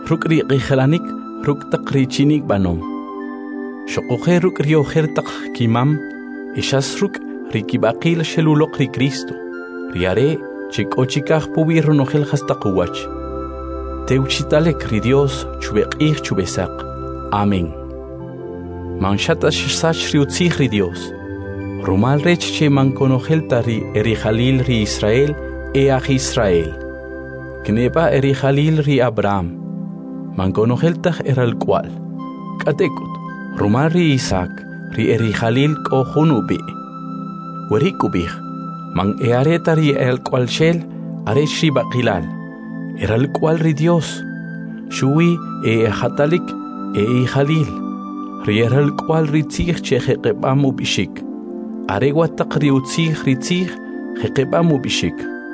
rukri qijalanik ruktaq richinik banom. Shoqoje rukri ojertaq kimam, ishas ruk rikibaqil shelulok ri Cristo. Riare chikochikaj pubi ronojel hastaquwach. Teuchitalek ri Dios chubeqij chubesaq. Amén. Manshata shsach ri utzij ri Dios. Rumal rech che manconojel tari erijalil ri Israel eaj Israel. Kneba erijalil ri Abraham. Manconojel taj eral cual. Katekut. Rumal ri Isaac ri erijalil kojunubi. Werikubij. Man eareta ri el cual shel arech ri baqilal. Eral cual ri Dios. Shui hatalik ijalil. Ri eral cual ri tzij che jeqebamu bishik. Areguataq ri utzij ri tzij jeqebamu bishik.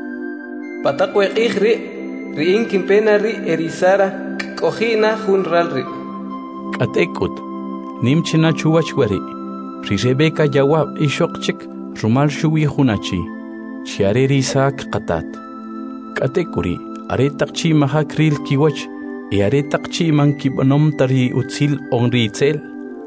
Pataqweqij ri inkin pena ri erisara kojina junral ri. Katekut. Nimchina chuwach weri. Ri Rebeka jawab ishokchik rumal shuwi hunachi. Chiare ri Isaac qatat. Katekuri aretaqchi mahakril kiwach. Aretaqchi man kibanom tari utzil onri itzel.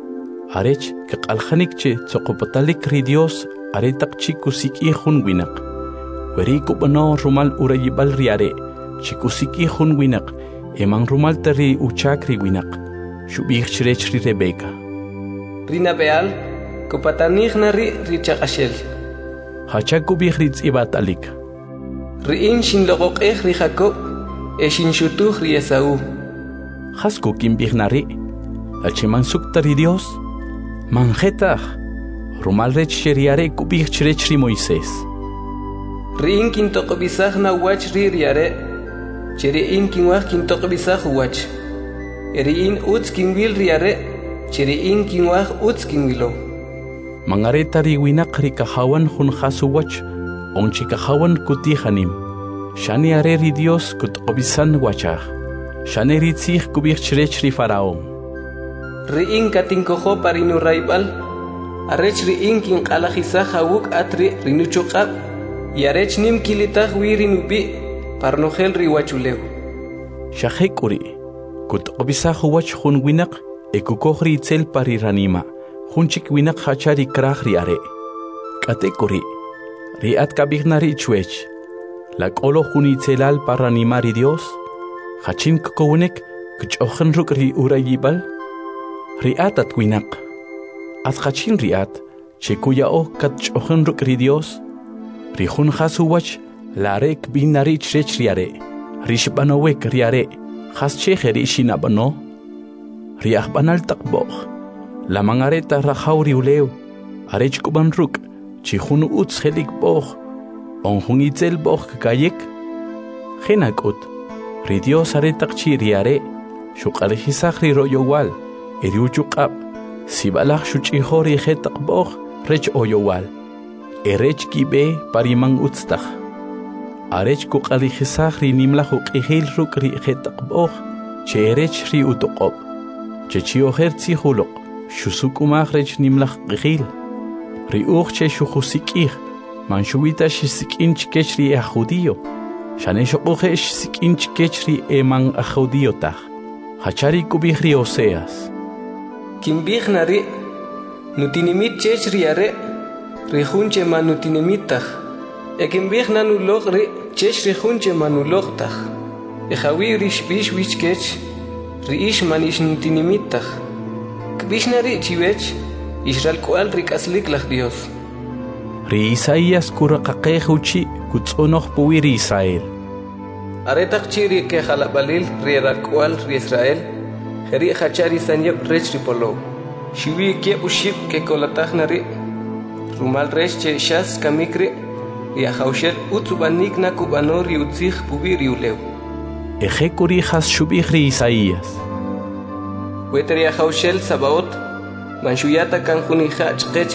Arech keqaljanik che tsoqopatalik ri Dios aretaqchi kusiki hun winak. Weri kubano rumal urayibal riare. Chikusiki hun winak. Eman rumal tari uchakri winak. Shubih chrech ri Rebeka. Rina beal kopatanigna ri chaqashel. Hachakubih ri tzibatalik. Riin shin loqoqej ri Jacob eshin shutuj ri Esaú. Hasku kimbihnari. Alchiman suktari Dios. Manjetaj. Rumal rech sheriare kubih chrech ri Moisés. Riin kintoqbisaj na wach ri riare. Cheriin kinwaj kintoqbisaj wach. Eriin utz kinwil riare. Cheriin kinwaj utz kinwilo. Mangareta ri winak ri kahawan hun hasu wach. Onchi kahawan kutihanim. Shani are ri Dios kutqobisan wachaj. Shani ri tzij kubih chrech ri Faraón. Riin katinkojo parinu raibal. Arech riin kinqalajisaj awuk atri rinuchuqab. Y arech nim kilitaj wirinubi parnojel ri wachuleu. Shajekuri. Kutqobisaj wach hun winak ekukoj ri itzel pari ranima. Hunchik winak hachari kraj ri are. Katekuri. Riat kabignari chuech. La kolo hunitzelal paranima ri Dios. Hachin kokownek kuchochen ruk ri urayibal. Riat at winak. At hachin riat. Chekuya o katchochen ruk ri Dios. Rihun hasu wach. Larek binari chrech riare. Rishbanowek riare. Has cheje rishinabano. Riach banal takboch. La mangareta rajauri uleu. Arech kuban ruk. Chihun utz helik boch. Onjun itzel boch kayek. Genakut. Ri Dios aretaqchi riare. Shuqalejisaj ri royowal. Eriuchukab. Sibalaj shuchihori jetaq boch. Rech oyowal. Erech kibe pariman utztaj. Arech kuqalejisaj ri nimlaj uqihil ruk ri jetaq boch. Che erech ri utoqob. Che chiojer tzihulok. Shusukumaj rech nimlaj qihil. Ri uche shujusikij. Manshuita shisikinch kech ri a judío. Shaneshoqoje shisikinch kech ri eman a judío taj. Hachari kubij ri Oseas. Kimbij nari. Nutinimit chech ri are. Ri junche manutinimit taj. Ekimbij nanulog ri chech ri junche manulog taj. Ejawi ri shbish wich kech. Ri ish manish nutinimit taj. Kbish nari chivech. Israel cual ricaslik laj Dios. Ri Isaías kuraqaqej uchi kutzonoq puwi ri Israel. Aretaq chiri ke jalabalil ri cual ri Israel. Jeri hachari sanyeb rech ri polo. Shiwi ke ushib ke kolataj nari. Rumal rech che shas kamikri. Ri ajaushel utzubanik na kubano ri utzij puwi ri uleu. Ejekuri has shubij ri Isaías. Weteri ajaushel sabaot. Manshuyata kan junija chqech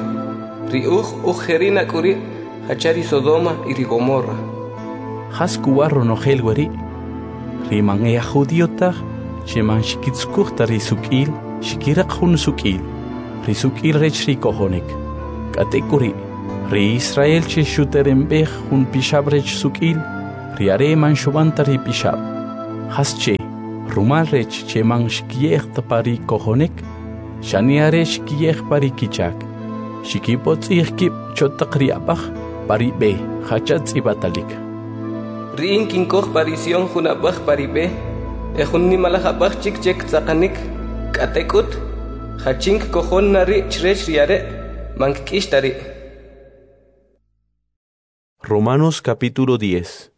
riuj ujerina kuri hachari Sodoma y ri Gomorra. Has kuwarro nojel weri. Riman ea judiota, sheman shikitskukta ri sukil, shikirak hun sukil. Ri sukil rech ri kohonek. Katekuri. Ri Israel che shuterembej hun pishab rech sukil. Ri are man shobanta ri pishab. Has che. Rumal rech chemang shkiech pari kohonek, shaniare shkiech pari kichak. Shikipot ihkip chotakri abach pari be, hachat ibatalik. Riin kinkoh parision hunabach pari be, ehun nimalajabach chik chek zakanik, katekut, hachink kohon nari chrech riare, mankishtari. Romanos capítulo 10.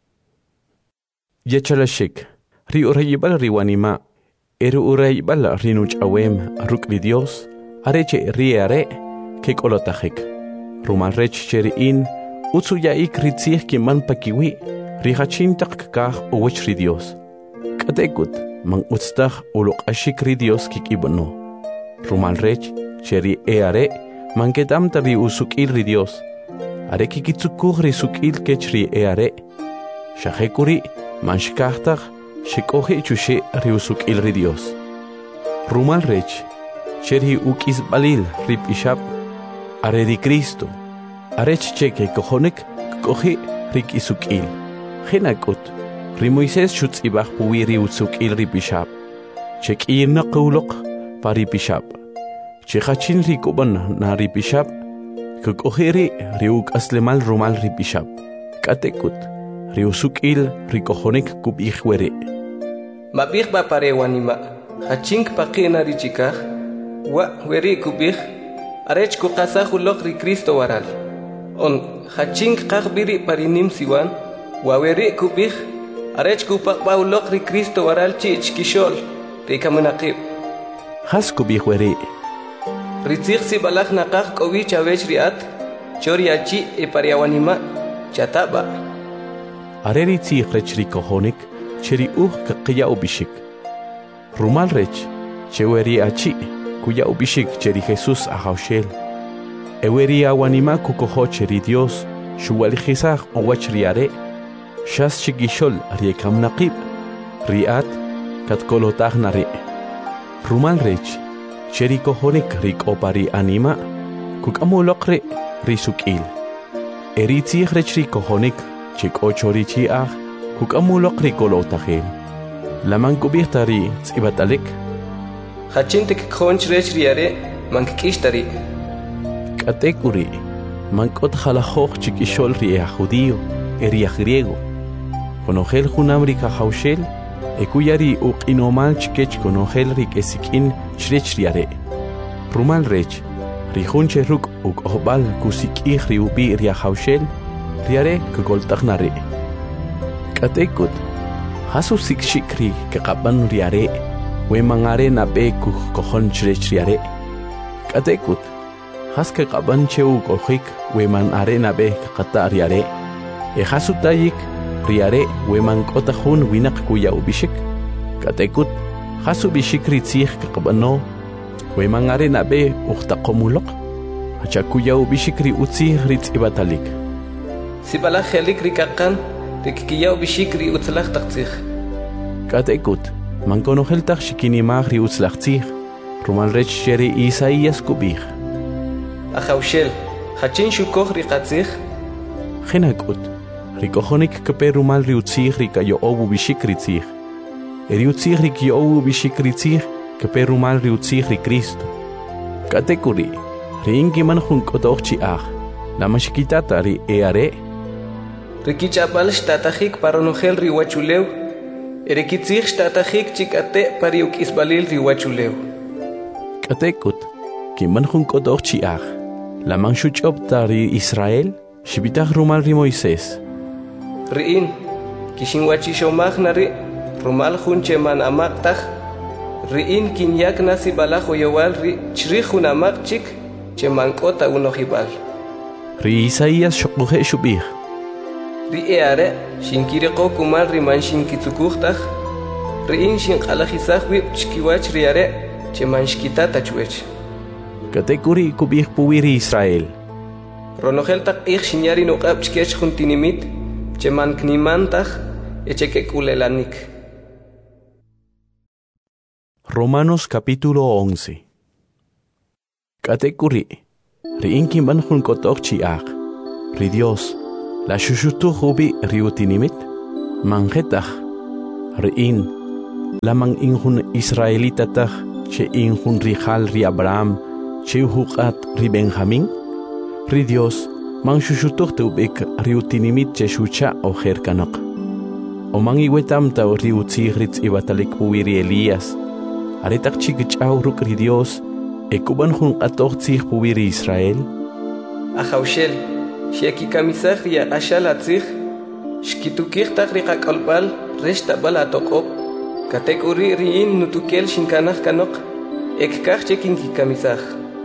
Yechalashik. Ri urayibal riwanima. Eru urayibal rinuch awem rukri Dios. Areche riare kek olotahik. Rumal rech cheriin. Utsuyaik ritzih kiman pakiwi. Rihachintak kah uwech ri Dios. Katekut mang utstah ulok ashik ri Dios kik ibono. Rumal rech cheri eare manketam tabi usukil ri Dios. Are kikitsukuh risukil kechri eare. Shahekuri manshkahtag shikohe chushe riusukil ri Dios. Rumal rech cherhi ukis balil rip ishap. Are di Cristo. Arech cheke kohonek kohe rik isukil. Henakut ri Moises shutz ibach puwiri usukil rip ishap. Chek irna qulok pari bishap. Chekachin rikuban na rip ishap. Kokoheri riuk aslemal rumal ripishap. Katekut riusukil rikohonek kub ihwere. Mabih ba parewanima. Hachink pakina richikah. Wa weri kubih. Arech kukasa hulok ri Cristo waral. On hachink kakbiri parinim siwan. Wa weri kubih. Arech kupak baulok ri Cristo waral chich kishol. Rikamunakib. Has kubih were. Ritzig si balak nakah kowi chavech riat. Choriachi e pariawanima. Chataba. Are ritzig rech rikohonek cheri kaqiya ubishik. Rumal rech cheweri achi kuya ubishik cheri Jesus ahaushel. Eweri awanima kukoho cheri Dios shuwali khisah owach riare. Shas chigishol riekam naqib. Riat katkolotah nare. Rumal rech cheri kohonek rik opari anima kukamulokre risukil. Eritzig rech rikohonek chik ochorichi ah kukamulokre kolotahim. Laman kubirtari tsibatalik. Hachintik khonch rech riare mankishtari. Katekuri mankot halahoch chikishol ria judío eria griego. Konogel junamrika haushel ekuyari uqinomal chikech konogel rik esikin chrech riare. Rumal rech rihunche ruk ohbal kusikih riubi ria haushel riare kagoltagnare. Katekut hasu sikshikri kaqaban riare we mangare nabe kohon chrech riare. Katekut haske qaban cheu kohik we man are nabe kaqata riare. E hasu tayik riare we man kotahun winak kuya ubishik. Katekut hasu bishik ritzih kaqabano we man are nabe uhtaqomulok. Hachakuya ubishik ri utzi ritz ibatalik. Sibala khelik rikakan rikiya ubishik ri utzlach taqtzih. Katekut man konohel tak shikini magri utzlachtzih. Rumal rech sheri Isaías kubih. Ahaushel hachin shukoh rikatzih. Henakut rikohonik kepe rumal riutzih rikayo obu bishik ritzih. Eriutzih rikiyo obu bishik ritzih kepe rumal riutzih ri Cristo. Katekuri riingi man junkotochi ah. Lamashikitata ri eare. Rikichapal shtatahik paronogel riwachuleu. Erikitzih shtatahik chikate pariuk isbalil riwachuleu. Katekut kiman junkotochi ah. Lamang shuchop tari Israel. Shibitach rumal ri Moises. Riin kishinwachi shomach nari rumal junche man amaktach. Riin kinyak nasi balajo yowal ri chrihun amak chik chemankota unohibal. Ri Isaías shokuhe shubih. Ri eare shinkireko kumal ri man shinkitsukuhtach. Riin shinqalajisaj wib chkiwach riare chemanshkitata chwech. Katekuri kubih puwiri Israel. Ronogel tak ich shinyari nuqab chkech juntinimit cheman knimantach echekekulelanik. Romanos capítulo 11. Katekuri riinki man junkotochi ah. Ri Dios la shushutu hubi riutinimit mangetach riin lamang injun Israelita taj che injun rijal ri Abraham che huqat ri Benjamín ri Dios mang shushutuq tubik ri utinimit che shucha o jerkanaq o mang iwetamta ri utzigritz ibatalik puwiri Elías aretak chikchaw ruk ri Dios ekuban jun qatoq tzig puwiri Israel Ajaushel sheki kamisaj ri ashal atzig shkitukij tak ri qakalbal reshta bala toqop katek uri riin nutukel shinkanaj kanok ekkaj chekin kikamisaj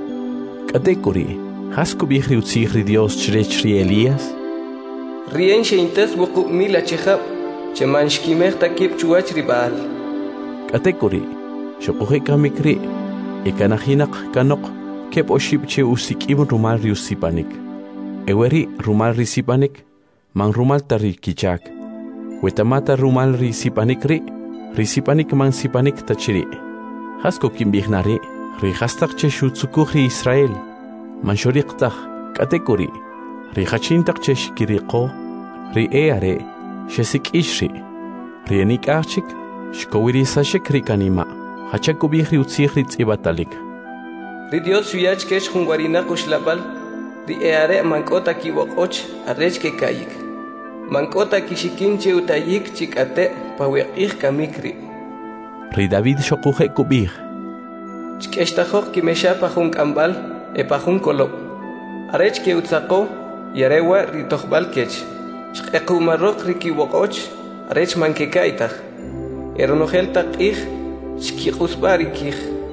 katek uri haskubij ri utzig ri Dios chrech ri Elías rien sheintes wuqu mila chejab cheman shkimej takib chuach ri Baal katek uri shoqoj kamikri ekanajinak kanok kep oshib che usikim rumal ri usipanik eweri rumal ri sipanik man rumal tari kichak wetamata rumal ri sipanik ri sipanik man sipanik tachiri hasko kimbignari ri hastak che shutsukuj ri Israel man shoriqtaj katekuri ri hachintak che shkiriqo ri eare shesikishri ri enikachik shkowiri sashik ri kanima hachakubij ri utzig ri tzibatalik ri Dios shuyach kesh jungwarina kushlabal ri eare mankota kiwoqoch arrech ke kayik mankota kishikin che utayik chikate paweqij kamikri ri David shokuje kubij chkeshtajok kimesha pajun kambal epajun kolop arech ke utzaqo yarewa ri toqbal kech shqequmarok ri kiwoqoch arech manke kaitaj eronojel taqij shkiqusbari kij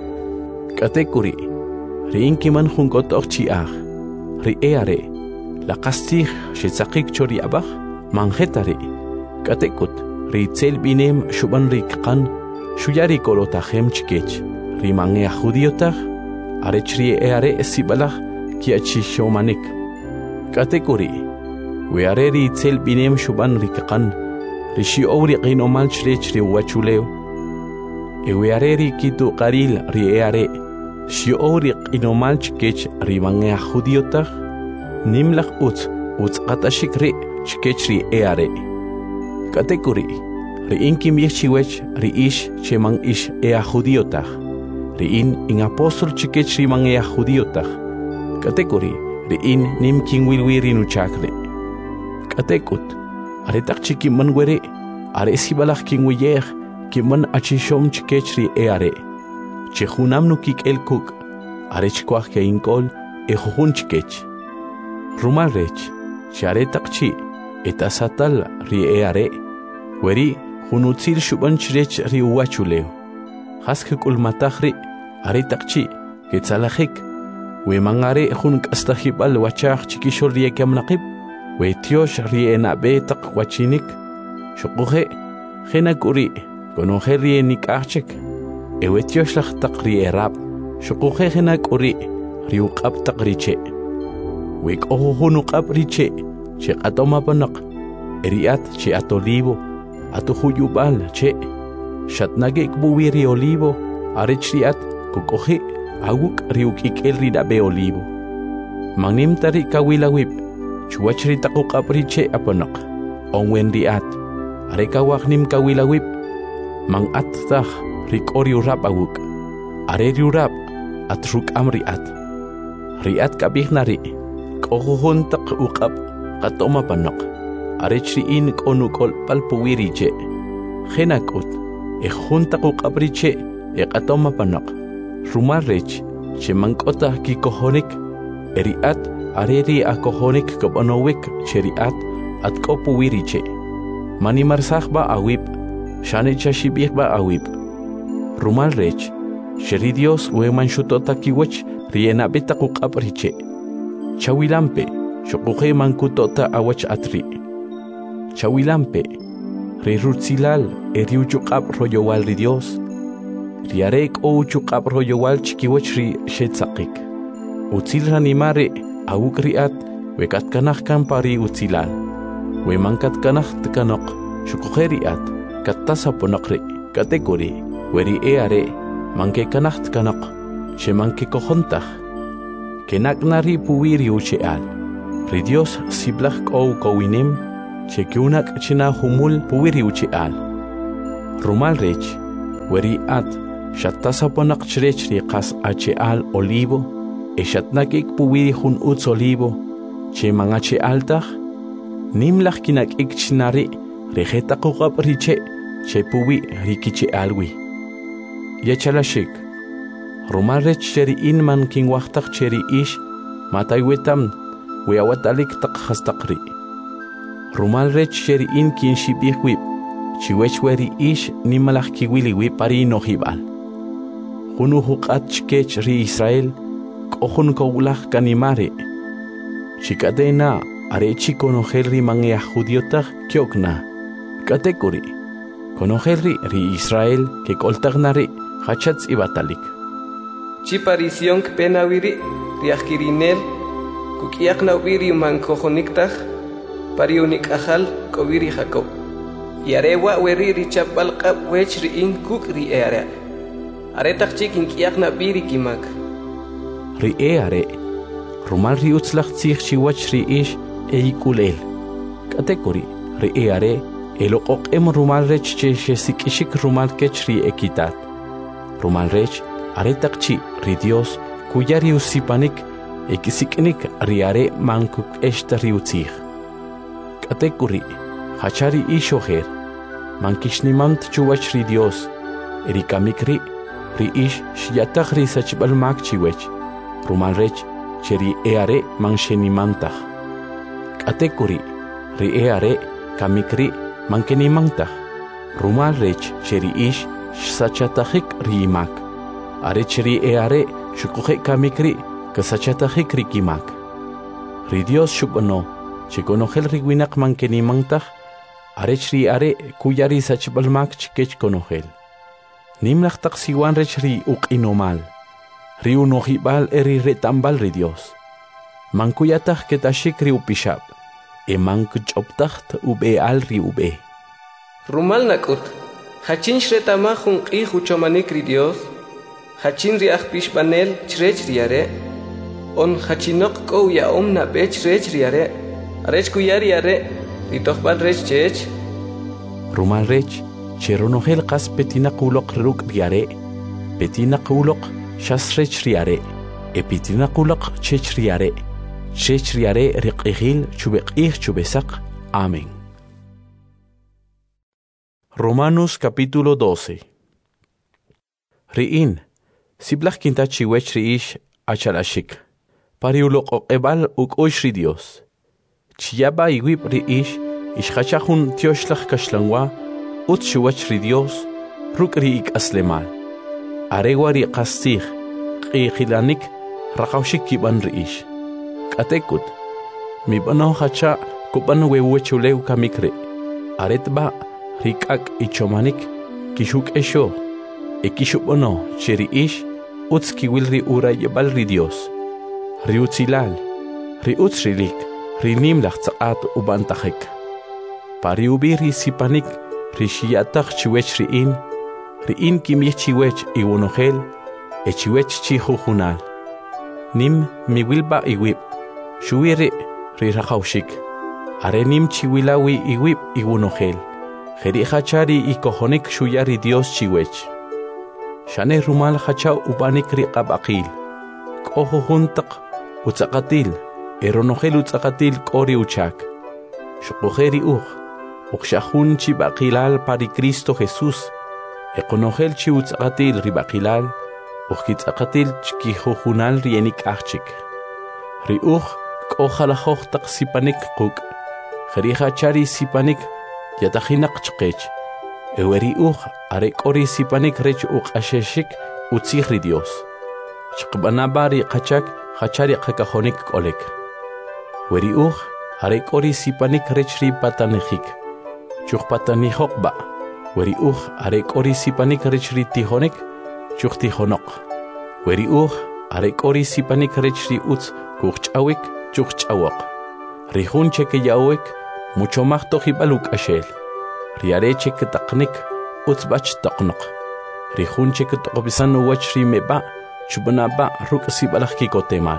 katekuri ri inkiman junkotoq chiaj ri eare la qastij shitsaqik chori abaj manjetari katekut ri tzel binem shuban ri qan shuyari kolotajem chkech ri mange judiotaj arech ri eare sibalaj kiachishomanik katekuri weare ri tzel binem shuban ri qan ri shiori qinomal chrech ri wachuleo weare ri kitu qaril ri eare shiori qinomal chkech ri mange judiotaj nimlaj utz qatashik ri chkech ri eare katekuri ri inkim yechchiwech ri ish cheman ish ea judiotaj ri in apostol chkech ri man ea judiotaj katekuri ri in nim kinwilwiri nuchakre katekut aretak chikiman were are sibalaj kinwiyej kiman achishom chkech ri eare chejunam nukik elkuk arech kwaj ke inkol ejujun chkech rumal rech charetak chi etasatal ri eare weri junutzil shuban chrech ri uachuleo haske kulmataj ri aretak chi ketzalajik we mangare jun kastajibal wachaj chikishol ri ekamnaqib we tiosh ri enabe taq wachinik shuquje genakuri konoje ri enikachek ewe tiosh laj taq ri erab shuquje genakuri ri uqab taq riche we kohujun uqab riche che qatoma panaq eriat che atolivo atuhuyubal che shatnage kbuwiri olivo arechriat kukoji awuk riukikel ridabe olivo mangnim tari kawilawip chuachri taquqapriche apanaq onwen riat arekawaqnim kawilawip mang attah rikori urap awuk are riurap atruk amriat riat kabihnari kohujun taq uqab qatoma panaq arechri in konukol palpuwiriche genakut ejunta quqabriche eqatoma panaq rumarrech chemankota kikohonik eriat areri akohonik kobanowik cheriat atkopuwiriche manimarsajba awip shanechashibihba awip rumarrech sheri Dios weman shutota kiwach riena beta quqabriche chawilampe shuquje mankutota awach atri chawilampe rirutsilal eriuchuqab royowal ri Dios riarek o uchuqab royowal chikiwach ri shetzaqik utzil ranimare awukriat wekat kanaj kampari utzilal we mankat kanaj tkanaq shukujeriat kattasaponaqri katekuri weri eare manke kanaj tkanaq shemanke kojontaj kenaknari puwiri ucheal ri Dios siblaj o kowinem chekiunak china humul puwiri ucheal rumal rech Weri at shattasaponak chrechri qas al olivo, eshatnakik puwiri hun uts olivo, che mangache altach, nimlach kinak ikchinari, rejeta kukap riche, che puwi rikiche alwi. Yachalashik, rumarech cheri inman king wachtach cheri ish, mataywetam, weawatalik tak hastakri. Rumalrech cheri in kin shibihwip, chiwechweri ish nimalach kiwiliwi pari no hibal. Hunu hukat chkech ri Israel, kohun kowlach kanimare. Chikadena arechi konojelri mangia judiotach kyokna. Katekuri, konojelri ri Israel ke koltagnari hachatz ibatalik. Chiparision penawiri riakirinel kukiakna wiri man kohoniktach pariunik ajal kowiri Jacob. Yarewa weri richapal kap wech ri in kuk ri area. Aretak chikin kiakna biri kimak. Ri are, rumal ri utzlach tzich chiwach ri ish eikulel. Katekuri, ri are, elokok rumal rech che sikishik rumal kech ri ekitat. Rumal rech, aretak chi ri Dios, kuya ri usipanik, ekisiknik ri are mankuk eshta ri utzich. Katekuri, hachari ishoher, mankishnimant chuwach ri Dios, erikamikri, ri ish shiatach ri sachbal mak chiwech, rumal rech, cheri eare manshenimantach. Katekuri, ri eare, kamikri, mankenimantach, rumal rech, cheri ish sachatachik ri imak, are cheri eare, shukuhe kamikri, kasachatachik ri kimak. Ri Dios shubano, chikonojel ri winak mankenimantach, arech ri are kuyari sachbalmak chikech konojel. Nimlach tak siwan rech ri ukinomal. Ri unojibal eri retambal ri Dios. Mankuyatach ketashik ri upishab. E mankuchoptacht ube al ri ube. Rumal nakut. Hachin shretamahun qi huchomanik ri Dios. Hachin ri akpishbanel chrech ri are. On hachinok ko ya omna bech rech ri are. Arech kuyari are. Ritohbal rech chech. Rumal rech, cheronogel qas petina kulok ruk riare, petina kulok shas rech riare, epitina kulok chech riare riqihil chubeqih chubesak. Amén. Romanos capítulo 12. Riin, siblach kinta chiwech riish achalashik, pariulok ebal ukosh ri Dios. Chiyaba iwib riish, ishachahun tioshlach kashlangwa, utshuwach ri Dios, ruk riik aslemal. Aregwa ri qastih, qiqilanik, rakawshik kiban riish. Katekut, mi bano hacha kuban wewechuleu kamikre. Aretba, rikak ichomanik, kishuk esho, ekishubono, cheriish, utskiwil ri ura yebal ri Dios. Ri utzilal, ri utzrilik, rinimlach tsaat ubantachik. Pariubiri sipanik, rishiatach chiwech riin kimich chiwech iwonogel, chiwech chihujunal. Nim miwilba iwib, shuiri rirahaushik. Arenim chiwilawi iwib iwonogel, jeri hachari ikohonik shuyari Dios chiwech. Shane rumal hacha ubanik riqabaqil, kohujuntak utzakatil, eronogel utzakatil kori uchak. Shukojeri ukshahun chibaqilal pari Cristo Jesús, ekonogel chi utzakatil ribaqilal, ukitzakatil chkihujunal rienik achik. Riuch kohalahoch tak sipanik kuk, jerichachari sipanik yatahinak chkech, eweriuch arekori sipanik rech asheshik utzihri Dios. Chkbanabari kachak hachari kakahonik kolek. Weriuch arekori sipanik rechri patanejik. Chukpatanihokba. Weriuch arekori sipanik rechri tihonik. Chuktihonok. Weriuch arekori sipanik rechri utz kuchawik chukchawok. Rihun cheke yawek mucho más tojibaluk ashel. Riareche que taknik utz bach taknok. Rihun cheke tokobisano wachri meba chubanaba ruk sibalak kikotemal.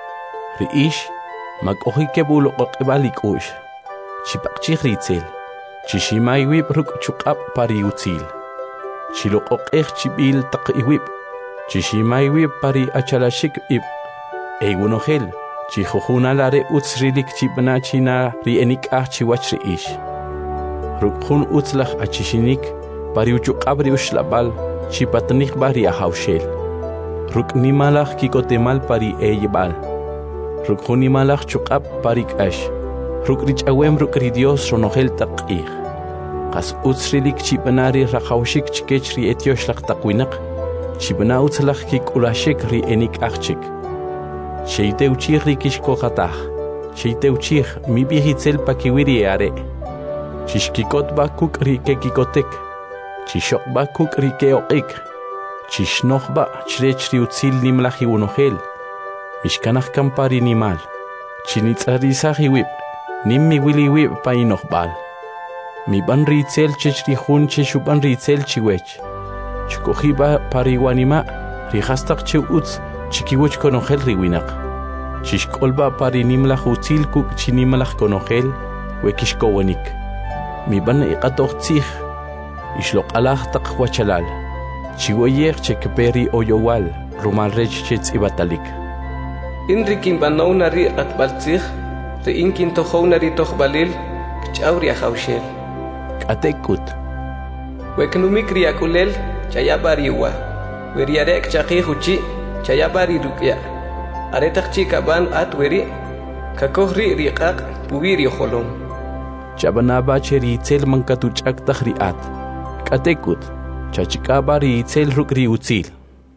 Riish mag-ohike bulo qibalik ush. Chipakchi ritzel. Chishimay wib ruk chukap pariutzil. chiloqoqej chibil taqiwib chishimaiwib pari achalashik ib egunogel chijujunalare utsrilik chibna china rienik chiwachri ish rukjun utzlaj achishinik pari uchuqabri ushlabal chipatnik bari ahawshel ruknimalaj kikotemal pari eyibal rukjunimalaj chuqab parik ash rukrich rukri Dios ronogel taqij qas utsrilik chibnari rajawshik chikechri etioshlag taqwinaq chibna utzlaj kikulashik ri enik achik Sheiteuchig rikishkoqataj Sheiteuchig mi bijitzel pakiwiri are Chishkikot bakuk rikekikotek Chishok bakuk rikeoqik Chishnokba chrechri utzil nimlaji unogel Mishkanaj kampari nimal Chinitzarizaji wib Nimmi wili wib painojbal Mi ban ritzel chechri jun cheshuban ritzel chiwech Chkojiba pariwanima rijastak chew utz chikiwech konogel riwinaq chishkolba pari nimlaj utzil kuk chinimlaj konogel wekishkowanik mi ban iqatoqtzij ixloqalaj taq wachalal chiwayej chekperi oyowal rumal rech chetz'ibatalik inrikin banawna ri qatbaltzij ri inkin tojowna ri tojbalil kch'awri ajawshel k'atekut weknumik ri akulel chayabariwa weriarek chaqij uchi chayabari rukya aretaq chikaban atweri kakojri riqaq puwiri jolom chabanaba cheritzel mankatuch'ak tajriat k'atekut chachikabari itzel rukri utzil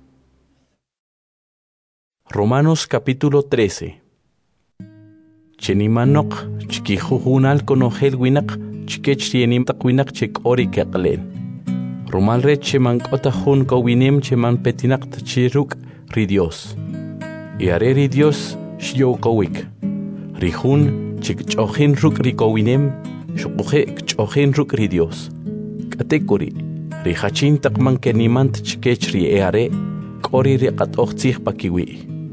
Romanos capítulo 13 Chenimanok chikijujunal konogel winaq chikechrienim taqwinaq chek'ori keqlen Rumal rech chemank'ota jun kowinem cheman petinaq chiruk ri Dios Iare ri Dios xiyokowik Rijun chikch'ojin ruk ri kowinem xuquje kch'ojin ruk ri Dios K'atekuri rijachin taqman kenimant chikech ri eare k'ori ri qat'ojtzij pakiwi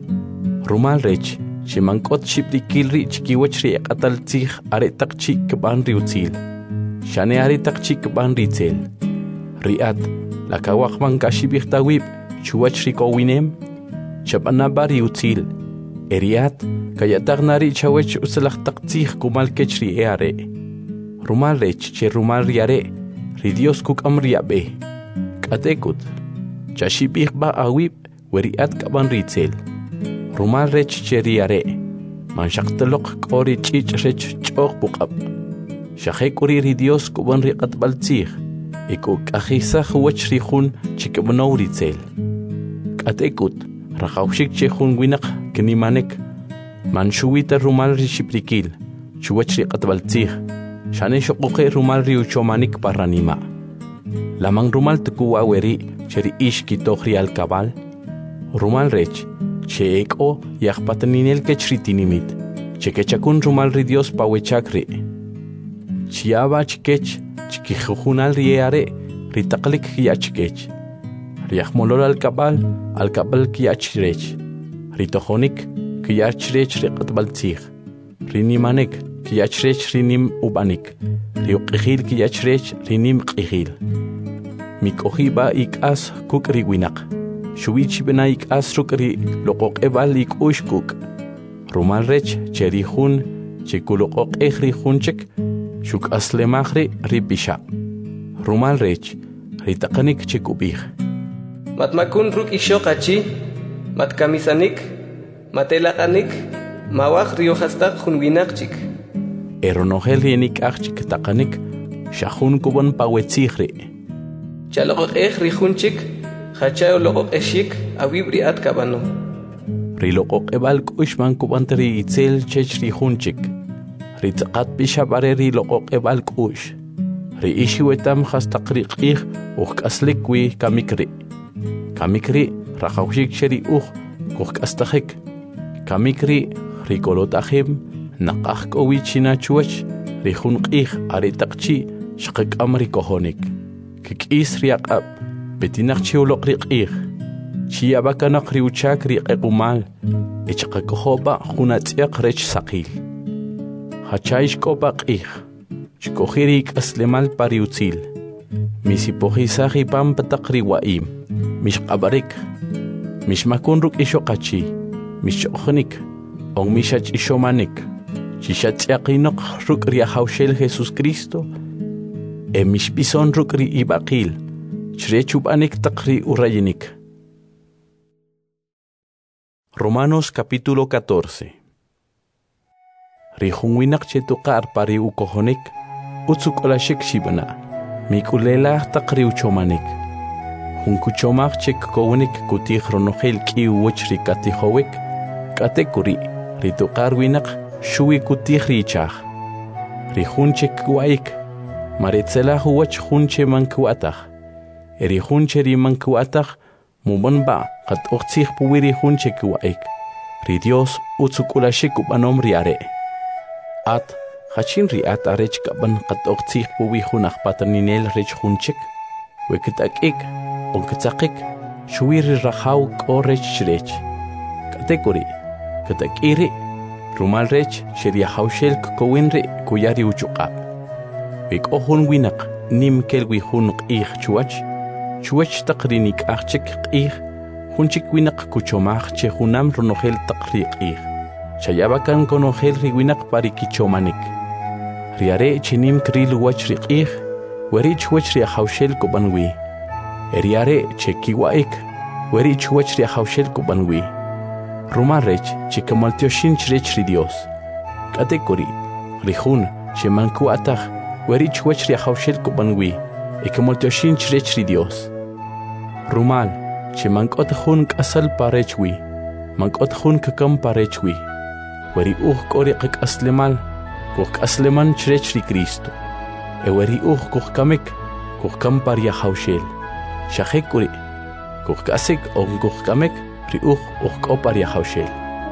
Rumal rech chemank'ot xiprikil ri chikiwech ri eq'ataltzij are taq chik kb'an ri utzil xane are taq chik kb'an ri tzel Riat lakawaqman kashibij tawib chuwach ri kowinem chab'anaba ri utzil eriat kayataqnari chawech utzlaj taqtzij kumal kech ri eare rumal rech che rumal ri are ri Dios kuk'am ri ab'e k'atekut chashibij ba awib weriat k'aban ri tzel rumal rech che ri are manxaqtloq k'ori ch'ich' rech ch'oq puq'ab xajek'uri ri Dios kuban ri q'atb'altzij ikuk'ajisaj wach ri jun chikb'now ri tzel k'atekut rajawxik che jun winaq knimanek manxuwita rumal ri xiprikil chuwach ri q'atb'altzij xane xoq'uqe rumal ri uchomanik parranima lamang rumal tukuwa weri che ri ix kitoj ri alkabal rumal rech che ek'o yajpatninel kech ri tinimit che kechakun rumal ri Dios pawechak ri chiaba chikech chikijujunal ri eare ri taqlik kiyachkech riajmolol alkabal kiyachrech ri tojonik kiyachrech ri q'atb'altzij ri nimanek kiyachrech ri nim ubanik ri uq'ijil kiyachrech ri nim q'ijil mik'ojiba ik'as kuk' ri winaq xuwichib'na ik'as ruk' ri loq'oq'eb'al ik'ux kuk' rumal rech che ri jun chikuloq'oq'ej ri jun chik xuk'aslemaj ri pixab' rumal rech ri taqanik chikub'ij matmakun ruk' ixoq achi matkamisanik matelaq'anik mawaj ri hojastaq jun winaq chik eronojel ri nik'aj chik taqanik xajun kub'on pawetzij ri chaloq'ej ri jun chik jachaw loq'exik awib ri at kabano ri loq'oq'eb'al k'uxman kub'ant ri itzel chech ri jun chik ri tz'aqat pixab' are ri loq'oq'eb'al k'ux ri ixiwetam hastaq ri q'ij uj k'aslik wi kamik ri rajawxik che ri uj kujk'astajik kamik ri kolot'ajim naq'aj k'owi china chuwach ri jun q'ij are taq chi xqak'am ri kojonik kik'is ri aq'ab' petinaq chi uloq ri q'ij chiyabakanaq ri uchak ri q'equmal ichqakojoba jun atz'yaq rech saqil hachay xk'oba q'ij xkoji ri k'aslemal pari utzil misipojisaji pampa taqriwaim, mishqabarik, mishmakunruk ishoqachi, mishchoqnik, on mishach ishomanik, chishatsiaqinoq ruk riahaushel Jesus Cristo, mishpison ruk ri ibaqil, chrechubanik taqri urayinik. Romanos capítulo 14. Rihunwinak chetuqar pari ukohonik, utsukolashik shibana, mikulelah taqri uchomanik. Hunkuchomaq chek kowenik kutih ronogel ki uwachri katihowik, katekuri, rituqar winak shui kutih richah. Rihunchek waik, maretzelah uwach hunche mankuatah. Erihunche rimankuatah, Mumbanba qad uqtsih puwiri hunchek waik. Ri Dios utsukulashik ubanom riare. At hachin riat arech kaban qad uqtsih puwi hunaq pataninel rech hunchek. Wekitakik, onkitzakik, shuwiri rahaw ko rech shrech. Katekuri, katakiri, rumal rech sheriahawshel kowinri kuyari uchuqab. Wik ohun winak nim kelwi hunq ih chuach. Chuach taqrinik achik qih, hunchik winak kuchomach che hunam ronogel taqriq ih. Chayabakan konogel riwinak parikichomanik. Riare chinim kril wach riqih, werich wach riahaushel kubanwi. Eriare che kiwaik, werich wach riahaushel kubanwi. Rumarech che kamaltioshin chrech ri Dios. Katekuri, rihun che mankuatach, werich wach riahaushel kubanwi. Ekamoltioshin chrech ri Dios. Rumal, che mankot hun kasal parechwi, mankot hun kakam parechwi. Weri kori aslemal, asleman chrech ri Cristo. Weri kamik, kam paria haushel. Shahekuri, kasik kamek, ri paria haushel.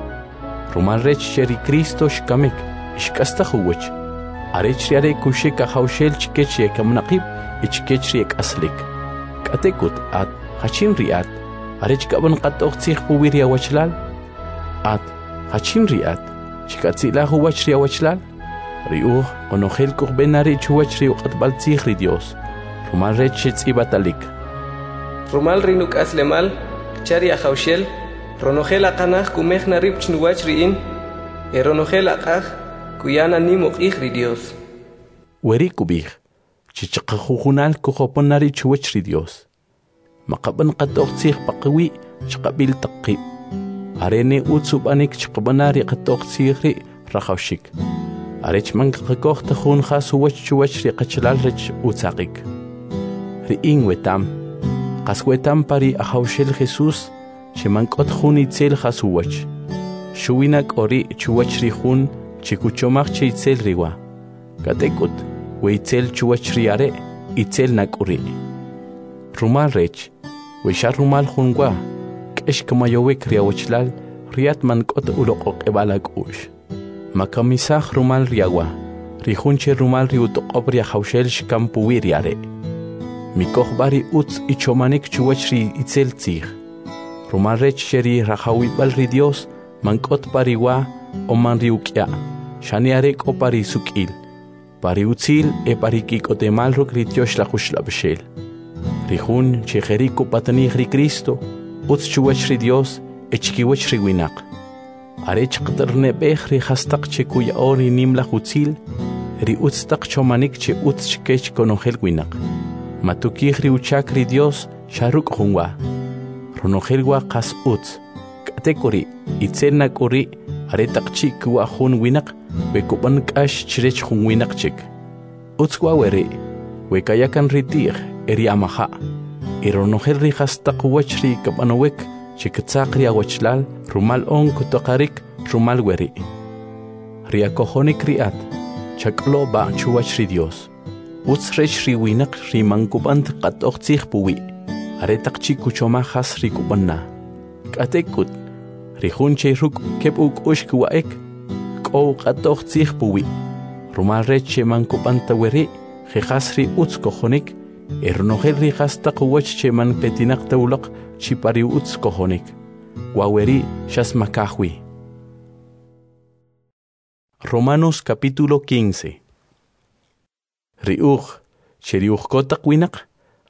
Rumal rech sheri Cristo shkamik, ishkasta huwach. Arech riare kusheka haushel chikech kamnaqib, ichkechriek aslik. Katekut at hachin riat, arech kaban qatoqtsih puwiria wachlal. At hachin riat, chikatzila huwachria wachlal. Riuh onogel benari chuwachri qatbaltzih ri Dios. Rumal rech ibatalik. Rumal rinuk aslemal, chari ahaushel, ronogel aqanaj kumej narib chnuwachriin, ronogel aqaj kuyana nimuk ri Dios. Weri kubij. Chichaqajujunal kujoponari chuwachri Dios. Maqaban qatoqtsih paqwi chqabil taqib. Arene utsubanik chqabanari qatoqtsihri rahawshik. Arech manqaqoqta junja suwach chuwachri qachlal rech utsaqik. Riin wetam. Qaswetam pari ahawshel Jesus chimanqot jun itzel jasuwach. Shuwinak ori chuwachri jun chikuchomaq chitzel riwa. Katekut. Weitzel chuachriare, itzel nakuri. Rumal rech, weishar rumal junwa, kesh kamayowek riawachlal, riat mankot uloqok ebalak ush. Makamisaj rumal riawa, rihunche rumal riutoqob riahaushel shkampuwi riare. Mikoh bari utz ichomanik chuachri itzel tzig. Rumal rech sheri rahawibal ri Dios, mankot pariwa, oman riukya, shaniarek o pari sukil. Pariutzil parikikotemal rukritiosh la jushlabshel. Rihun chejeriko patanij ri Cristo, utz chuwach ri Dios, echkiwach ri winak. Arech qternebej ri hastaq chekuya ori nim la jutzil, ri utztaq chomanik che utz chkech konogel winak. Matukij ri uchak ri Dios, sharuk junwa. Ronogelwa qas utz. Katekuri, itzel nakuri, aretaq chikwa jun winak, Wekuban kash chrech junwinak chik. Utzwa weri, wekayakan ritir, eri amaha. Ironogel ri hastaq wachri kabanowek, chiktzakri awachlal, rumal on kutokarik, rumal weri. Riakohonik riat, chaklo ba chuwachri Dios. Utzrech ri winak ri mankubant qatoqtzih puwi. Aretaq chikuchomajas ri kubanna. Katekut, ri junche ruk kepuk ushkuwaek, o qatoqtzih puwi. Rumal rech mankupanta weri, jejasri utz kojonik, ernogel ri hastaq wach man petinak taulaq chipari utz kojonik. Waweri shasmakahwi. Romanos capítulo 15. Riuj, cheriuj kotak winak,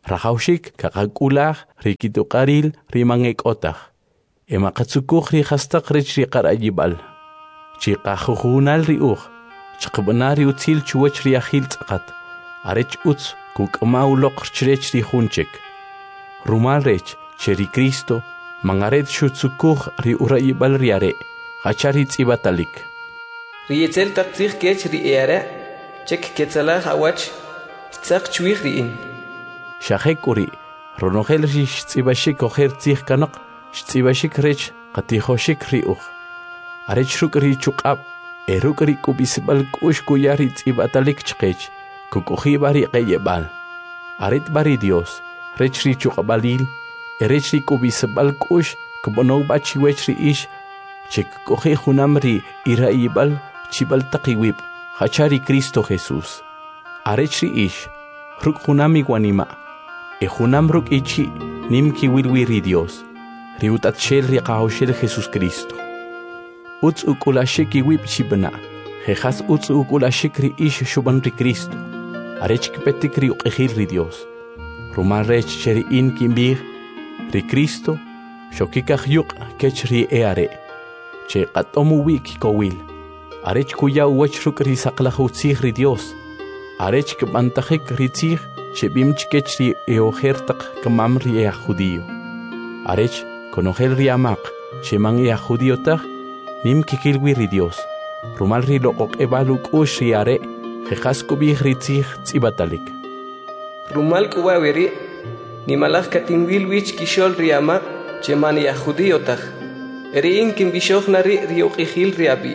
Rajaushik kakak'ulaj rikituqaril rimangek'otaq. Emaqatsukuq rijastaq rech riqarayibal. Chiqajujunal riuq. Chqb'nari utzil chuwach riajil tz'aqat. Arech utz kuk'mawloq chrech rijunchik. Rumal rech cheri Cristo mangaret shutsukuq riurayibal riare. Hachari tz'ibatalik. Riyetzel taqtzij kech ri'era, chek ketzalaj awach, tzaq chwij ri'in. Shajek uri, ronogel rish tz'ibashik ojer tzij kanaq, tz'ibashik rech qatijoshik ri'uq. Arech ruk richuq'ab, eruk rikubisbal k'ush kuyari tz'ibatalik chqech, kukujibari qeyebal. Aret bari Dios, rech richuq'balil, erech rikubisbal k'ush kubonog bachiwech ri'ish, chek koje junamri irayibal chibal taqiwib hachari Cristo Jesús. Arechri ish ruk junami guanima e junam ruk ichi nimki wilwiri Dios riutatshel riqahoshel Jesús Cristo. Utz ukulashik iwib chibna jejas utz ukulashik ri ish shuban ri Cristo. Arech kipetik ri uqejil ri Dios. Rumal rech cheri in kimbir ri Cristo shokikaj yuk kech ri eare. Che qatomu wiki kowil. Arech kuya uwach ruk risaqlaj utzij ri Dios. Arech kbantajik ritzij che bimchkech ri eojertaq kamam ri ea judío. Arech konogel ri amaq che man ea judío taj nim kikilwi ri Dios. Rumal ri loqoq ebaluk ush ri are jejas kubij ritzij tzibatalik. Rumal kuwaweri nimalaj katinwilwich kishol ri amaq che man ea judío taj. Erin kim bishok nari riuqijil riabi.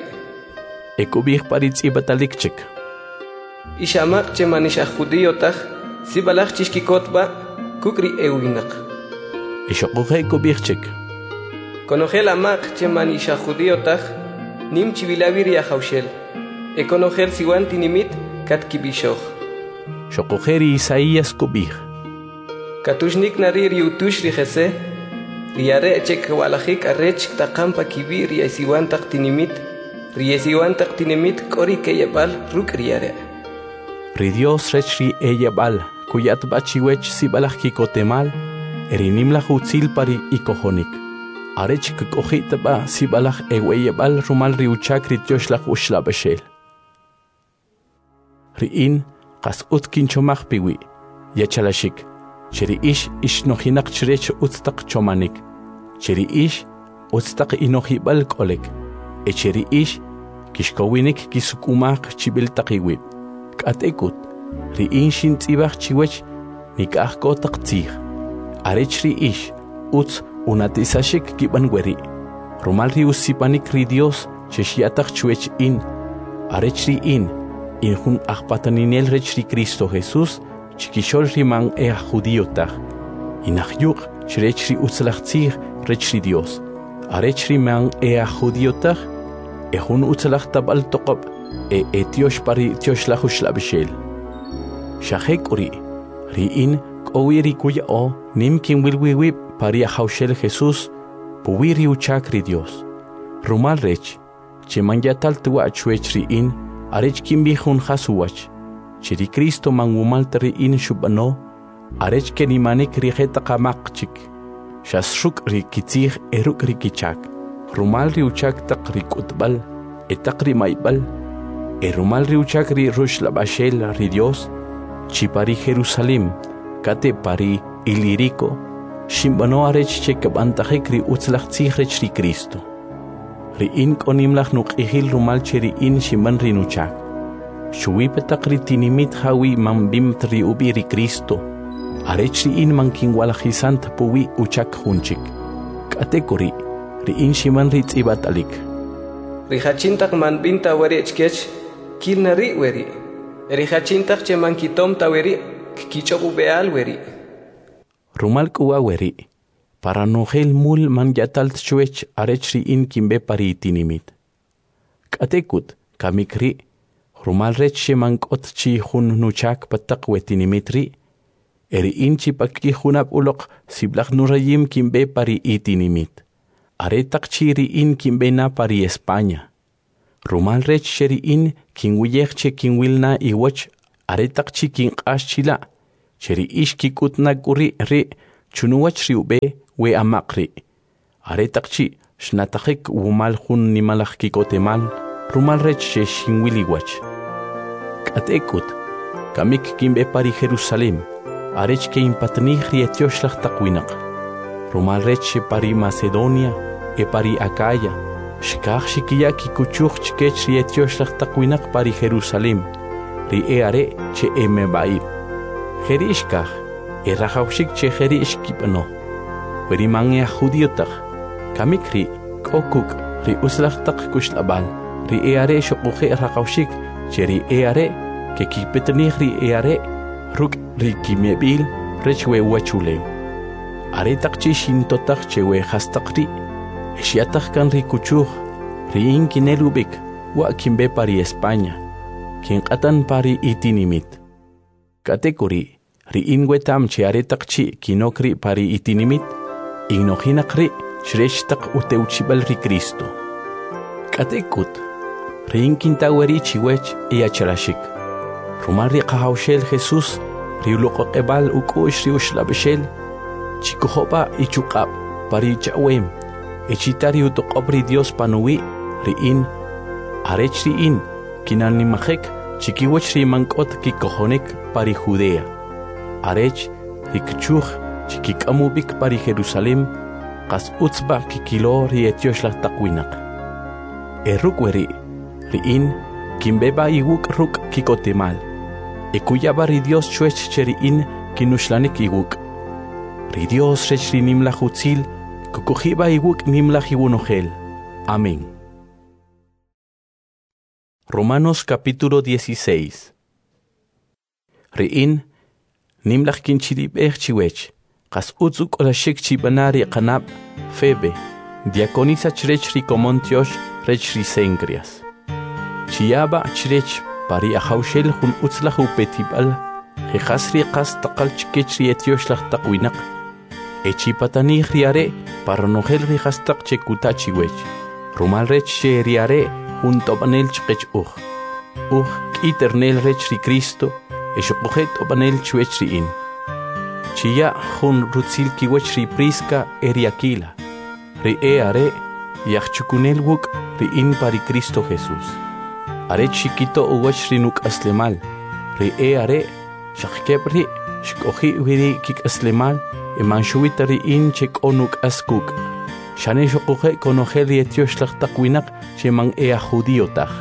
Ekubih paritz ibatalikchik. Ishamak che manisha judío taj, sibalach chishkikotba, kukri ewinak. Ishokuhe ekubihchik. Konogel amak che manisha judío taj, nim chivilavi riajaushel. Ekonogel siwan tinimit katki bishok. Shokuheri Isaías kubih. Katushnik nari riutush rijese, riare chek walajik arech taqampa kibi riesiwan taqtinimit, riesiwan taqtinimit kori keyebal ruk riare. Ri Dios rech ri eyebal, kuyat bachiwech sibalaj kikotemal, erinimlaj utzil pari ikojonik. Arech kukojitaba sibalaj eweyebal rumal riuchak rityoshlag ushlabeshel. Riin qas utkin chomaj piwi, yachalashik. Cheri ish nojinak chrech utztaq chomanik. Cheri ish utztaq inojibal kolek. E cheri ish kishkowinik kisukumaq chibil taqiwib. Katekut ri inshin tzibaq chiwech nikajko taqtzij. Arech ri ish utz unatisashik kibanweri. Rumal ri usipanik ri Dios cheshiataq chwech in. Arech ri in jun ajpataninel rech ri Cristo Jesús chikishol riman ea judío taj. Inahyuk chrech ri utzlachtzij rech ri Dios. Arech riman ea judío taj. Ejun utzlach tabal toqob etiosh pari tioshlach ushlabishel. Shahek uri riin kowiri kuya o nim kim wilwiwib pari ahaushel Jesús puwiri uchak ri Dios. Rumal rech cheman yatal tuwa chwech riin arech kim bihun hasuwach. Chiri Cristo mangumal tari in shubano, arech ke nimanik rijeta kamakchik. Shasruk rikitzij eruk rikichak. Rumal riuchak tak rikutbal, etak rimaibal. Erumal riuchak ri rush labashel ri Dios. Chipari Jerusalem, kate pari ilirico. Shimbano arech chekabantajek ri utzlachtzij rech ri Cristo. Ri in konimlach nuk ihil rumal cheri in shimban rinuchak. Shuwipetak ri tinimit hawi mambim tri ubiri Cristo. Arech ri in mankin walajisant puwi uchak hunchik. Katekuri, ri in shiman ri tzibatalik. Rijachintak manbinta weri echkech, kilnari weri. Rijachintak che mankitom ta weri, kichobu beal weri. Rumal kuwa weri. Para nogel mul man yatalt chwech arech ri in kimbe pari tinimit. Katekut, kamikri. Rumal rech shemankot chi hun nuchak patak wetinimitri. Eri inchi pakki hunap ulok siblak nurayim kimbe pari itinimit. Aretak chiri in kimbe na pari España. Rumal rech sheri in kinwiyech che kinwilna iwach aretak chi kin ashchila. cheri ishki kutna kuri ri chunuwach riube we amakri. Aretaqchi shnatajik wumal hun nimalaj kikotemal rumal rech she shinwiliwach. Katekut kamik kimbe pari Jerusalem arech ke impatnih rietioshlag takwinaq. Rumal rech pari Macedonia e pari Acaya shkaj shikiya kikuchuj chkech rietioshlag takwinaq pari Jerusalem ri are che emebaib. Jerishkaj e rajawshik che jerishkipno. Weri mange judiotaj kamikri kokuk ri uslajtaq kushlabal ri are shoquje rajawshik che ri are ke kipetnih ri are ruk ri kimebil rechwe wachule. Are taqchi shintotaj che we hastaqri eshiataj kan ri kuchuj ri inkinelubik wa kimbe pari España kin qatan pari itinimit. Katekuri ri inwetam che are taqchi kinokri pari itinimit ignohinakri shreshtaq uteuchibal ri Cristo. Katekut ri inkintaweri chiwech iacharashik. Rumal ri qahawshel Jesús ri uloqoqebal ukush ri ushlabeshel chikujopa ichuqab pari chawem echitari utoqobri Dios panuwi ri in arech ri in kinanimajek chikiwech ri mankot kikojonek pari Judea. Arech ri kchuj chikikamubik pari Jerusalem qas utzba kikilo ri etioshlag takwinaq. Erukweri ri in kimbeba iwuk ruk kikotemal. Ekuyaba ri Dios chuech cheri in kinushlanik iwuk. Ri Dios rech ri nimlaj utzil kukujiba iwuk nimlaj iwunojel. Amén. Romanos capítulo 16. Ri in nimlaj kinchiribej chiwech qas utzuk olashik chibanari qanab Febe diaconisa chrech ri Comontiosh rech ri Cencreas. Chiyaba chrech pari ahawshel jun utzlaj upetibal jejas ri qas taqal chkech ri etioshlag taqwinaq. Echipatanih riare paronojel ri hastaq chekuta chiwech. Rumal rech she riare jun tobanel chkech kiternel rech ri Cristo eshoqojet tobanel chwech ri in. Chiya jun rutzil kiwech ri Prisca eri Aquila. Ri are yachchukunel wuk ri in pari Cristo Jesús. Are chiquito uwech ri nuk aslemal. Ri are shakebri shkoji wiri kik aslemal emanchuita ri in chek onuk askuk. Shane shoqoje konojel ri etioshlag takwinaq cheman judiotaj.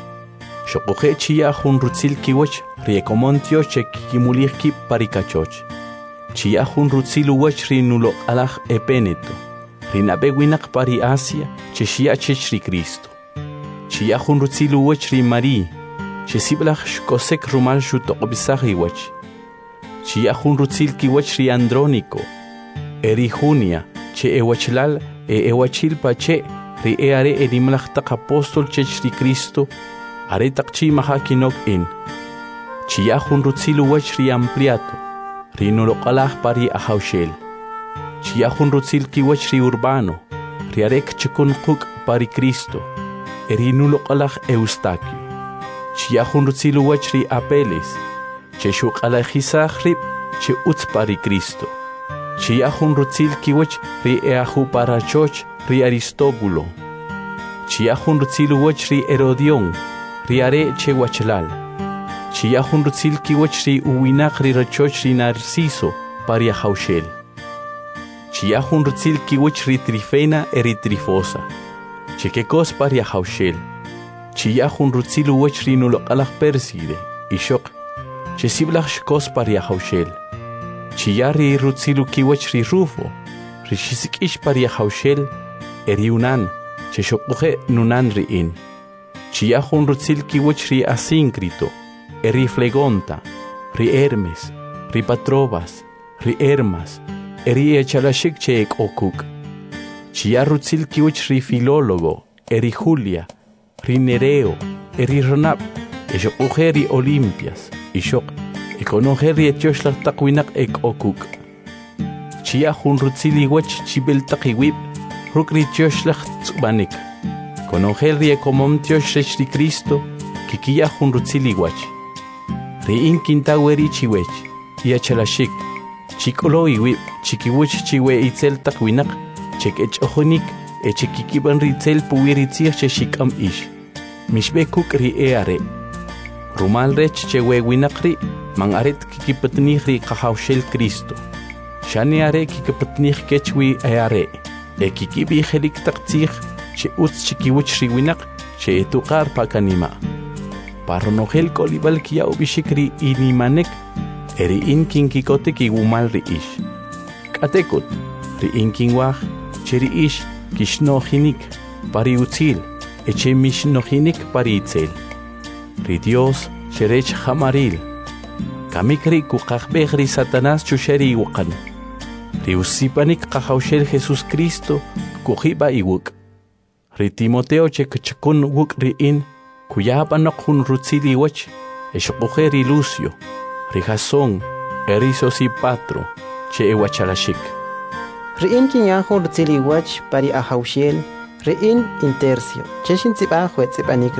Shoqoje chiya jun rutzil kiwech ri Comontiosh chek kimulij kip pari kachoch. Chiya jun rutzil uwech ri nuloq alaj epeneto. Ri nabewinaq pari Asia che shia chech ri Cristo. Chiya jun rutzil uwech ri Marie che siblaj shkosek rumal shutoqbisaj iwech. Chiya jun rutzil kiwech ri Andrónico eri Junia che ewachlal ewachilpa che ri are erimlaj taq apóstol chech ri Cristo are taqchi maja kinok in. Chiya jun rutzil uwech ri Ampliato ri nuloqalaj pari ahawshel. Chiya jun rutzil kiwech ri Urbano ri arek chukun quk pari Cristo eri nuloqalaj Eustaquio. Chiya jun rutzil uwech ri Apeles che shuqalajisaj rib che utz pari Cristo. Chiya jun rutzil kiwech ri Eajuparachoj ri Aristóbulo. Chiya jun rutzil uwech ri Herodión ri are che wachlal. Chiya jun rutzil kiwech ri uwinaq ri rachoch ri Narciso pari ahawshel. Chiya jun rutzil kiwech ri Trifena eri Trifosa che kekos pari ahawshel. Chiya jun rutzil uwech ri nuloqalaj Perside ishok che siblaj shkos pari ahawshel. Chiya ri rutzilu kiwech ri Rufo ri shisikish pari ahawshel eri Unan che shoquje nunan ri in. Chiya jun rutzil kiwech ri Asíncrito eri Flegonta ri Hermes ri Patrobas ri Hermas eri echalashik che ek okuk. Chiya rutzil kiwech ri Filólogo eri Julia ri Nereo eri Ronab eshoquje ri Olimpias ishok ekonojel ri etioshlag takwinaq ek okuk. Chiya jun rutzil iwech chibel taqiwib ruk ri etioshlag tz'ubanik. Konojel ri Comontiosh rech ri Cristo kikiya jun rutzil iwach. Ri in kintaweri chiwech yachalashik chikulo iwib chikiwuch chiwe itzel takwinak chek echojonik echekikiban ritzel puwiritzir cheshikam ish mishbekuk ri eare rumal rech chewe winakri man aret kikipatnih ri kahawshel Cristo shani are kikipatnih kechwi eare kikibi helik taktzih che utz chikiwuch ri winak che etuqar pakanima parronogel kolibal kia ubishikri inimanek eri inkin kikote kigumal ri ish katekut ri inkin waj cheri ish kishnohinik pari utzil eche mishnohinik pari itzel ri Dios cherech hamaril kamikri kukakbeh ri Satanás chusheri iwukan ri usipanik kahawshel Jesus Cristo kujiba iwuk ri Timoteo chekachakun wuk ri in kuyabanok hun rutzili wach eshokujeri Lucio ri Jasón eri Sosipatro che ewachalashik Riin kinyajo rutzili wach pari ahawshel riin intercio cheshin tsiba juetzipanik